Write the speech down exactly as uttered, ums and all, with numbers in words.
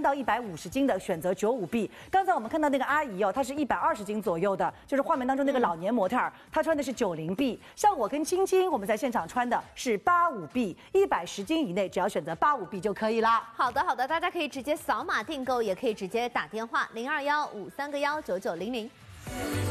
到一百五十斤的选择九五 B。刚才我们看到那个阿姨哦，她是一百二十斤左右的，就是画面当中那个老年模特儿，她穿的是九零 B。像我跟青青，我们在现场穿的是八五 B， 一百十斤以内只要选择八五 B 就可以啦。 好的好的，大家可以直接扫码订购，也可以直接打电话零二幺五三个幺九九零零。